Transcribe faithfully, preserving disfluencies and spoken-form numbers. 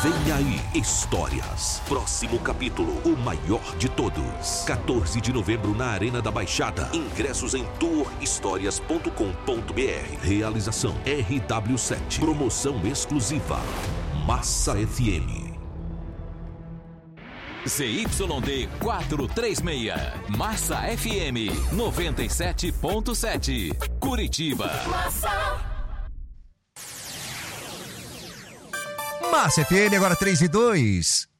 Vem aí, Histórias. Próximo capítulo, o maior de todos. quatorze de novembro na Arena da Baixada. Ingressos em tour histórias ponto com ponto br. Realização R W sete. Promoção exclusiva Massa F M. Z Y D quatrocentos e trinta e seis. Massa F M noventa e sete ponto sete. Curitiba. Massa. Massa F M, agora três e dois.